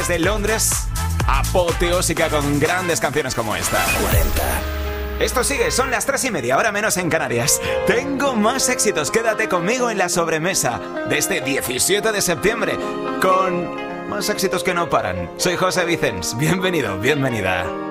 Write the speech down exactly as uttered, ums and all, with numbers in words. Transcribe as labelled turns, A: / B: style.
A: Desde Londres, apoteósica con grandes canciones como esta. cuarenta. Esto sigue, son las tres y media, ahora menos en Canarias. Tengo más éxitos, quédate conmigo en la sobremesa de este diecisiete de septiembre, con más éxitos que no paran. Soy José Vicens, bienvenido, bienvenida.